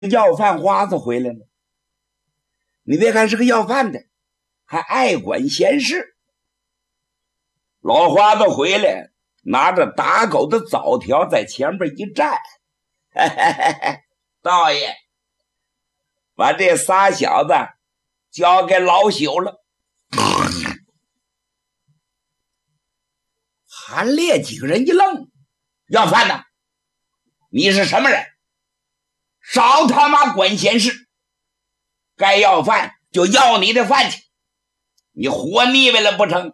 要饭花子回来了。你别看是个要饭的，还爱管闲事。老花子回来，拿着打狗的枣条在前面一站，嘿嘿嘿嘿，道爷，把这仨小子交给老朽了。韩烈几个人一愣，要饭的，你是什么人？少他妈管闲事，该要饭就要你的饭去，你活腻歪了不成？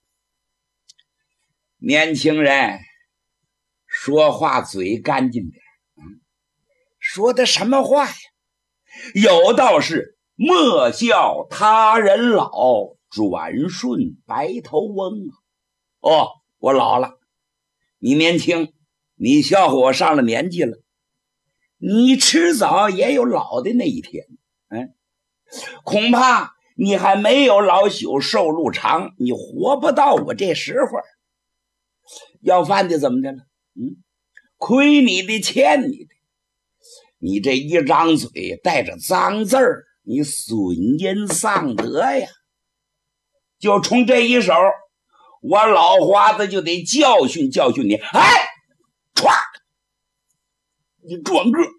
年轻人说话嘴干净点，说的什么话呀？有道是莫笑他人老，转瞬白头翁啊。哦，我老了，你年轻，你笑话我上了年纪了，你迟早也有老的那一天。恐怕你还没有老朽寿路长，你活不到我这时候。要饭的怎么的了？亏你的欠你的，你这一张嘴带着脏字儿，你损阴丧德呀！就冲这一手，我老花子就得教训教训你。哎，歘，你转个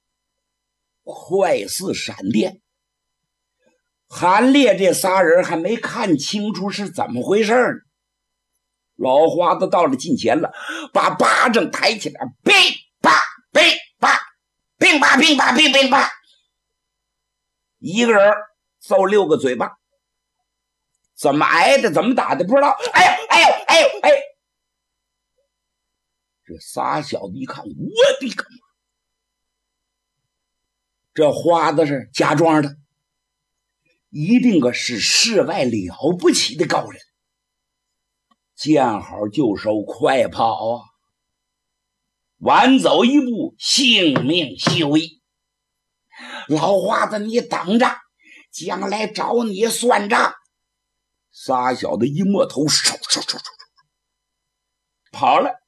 快似闪电。韩烈这仨人还没看清楚是怎么回事呢，老花子到了近前了，把巴掌抬起来，乒啪乒啪乒啪乒啪乒乒啪，一个人揍6个嘴巴，怎么挨的怎么打的不知道。哎呦哎呦哎呦哎！这仨小子一看，我的个妈！这花子是假装的，一定是世外了不起的高人。见好就收，快跑啊！晚走一步，性命休矣。老花子，你等着，将来找你算账。仨小子一摸头，嗖跑了。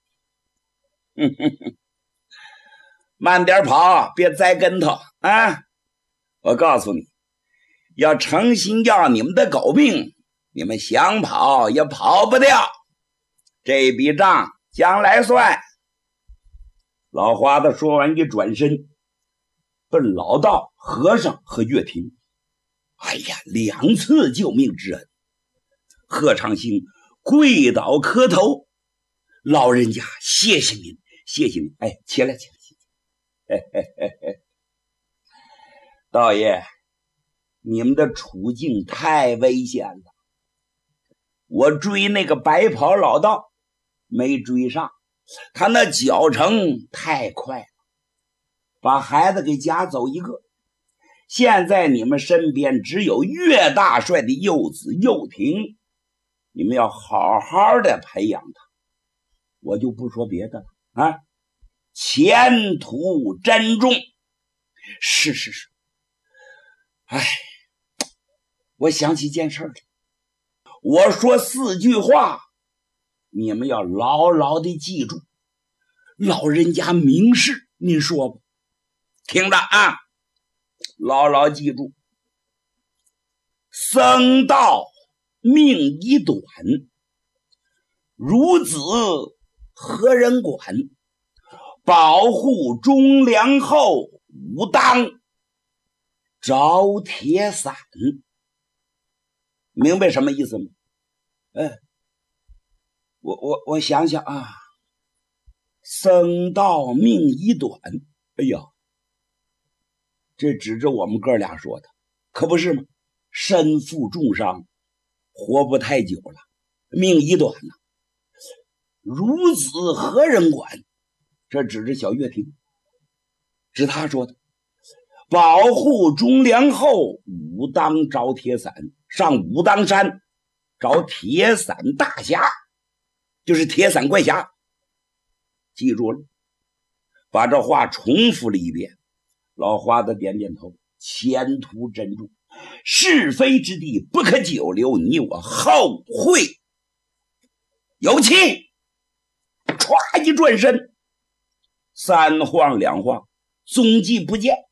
慢点跑，别栽跟头啊！我告诉你，要诚心要你们的狗命，你们想跑也跑不掉。这笔账将来算。老花子说完一转身，奔老道、和尚和岳平。哎呀，2次救命之恩，贺长兴跪倒磕头，老人家谢谢您，谢谢您。哎，起来起来起来。嘿嘿嘿嘿，道爷，你们的处境太危险了。我追那个白袍老道没追上，他那脚程太快了，把孩子给夹走一个。现在你们身边只有岳大帅的幼子幼婷，你们要好好的培养他。我就不说别的了啊，前途珍重。是。哎，我想起件事来，我说4句话，你们要牢牢的记住。老人家明示，您说吧，听着啊，牢牢记住。僧道命已短，孺子何人管？保护忠良后，武当招铁伞。明白什么意思吗？我想想啊，僧道命已短，哎呀，这指着我们哥俩说的，可不是吗？身负重伤，活不太久了，命已短了。孺子何人管？这指着小岳庭，是他说的。保护忠良后，武当招铁伞，上武当山找铁伞大侠，就是铁伞怪侠。记住了，把这话重复了一遍。老花子点点头，前途珍重，是非之地不可久留，你我后会有期。歘一转身，3晃2晃，踪迹不见。